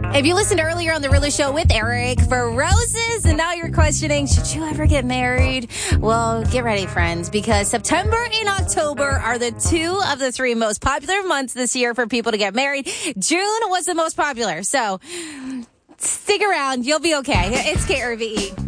If you listened earlier on The Real Show with Eric for roses, and now you're questioning, should you ever get married? Well, get ready, friends, because September and October are the two of the three most popular months this year for people to get married. June was the most popular, so stick around. You'll be okay. It's KRVE.